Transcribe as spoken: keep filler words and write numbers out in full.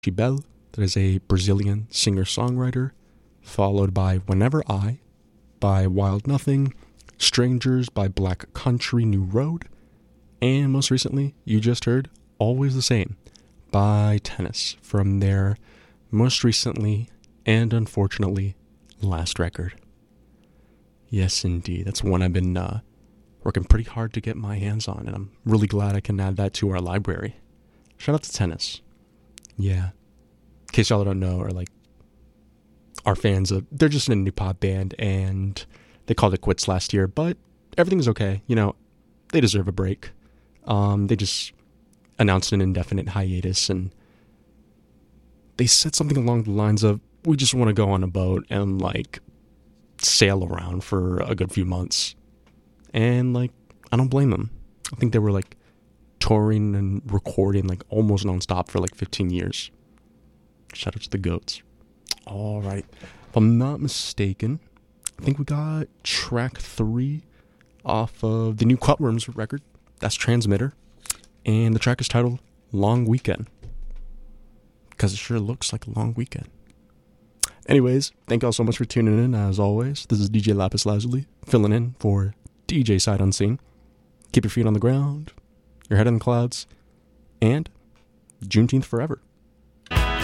Bell, that is a Brazilian singer-songwriter, followed by Whenever I, by Wild Nothing, Strangers by Black Country New Road, and most recently, you just heard Always the Same by Tennis from their most recently and unfortunately last record. Yes, indeed. That's one I've been uh, working pretty hard to get my hands on, and I'm really glad I can add that to our library. Shout out to Tennis. Yeah. In case y'all don't know, or like, our fans, of, they're just an indie pop band, and they called it quits last year, but everything's okay. You know, they deserve a break. Um, they just announced an indefinite hiatus, and they said something along the lines of, we just want to go on a boat and, like, sail around for a good few months. And, like, I don't blame them. I think they were, like, touring and recording, like, almost nonstop for, like, fifteen years. Shout out to the goats. All right. If I'm not mistaken, I think we got track three off of the new Cutworms record. That's Transmitter. And the track is titled Long Weekend. Because it sure looks like a long weekend. Anyways, thank y'all so much for tuning in. As always, this is D J Lapis Lazuli, filling in for D J Sight Unseen. Keep your feet on the ground, your head in the clouds, and Juneteenth forever.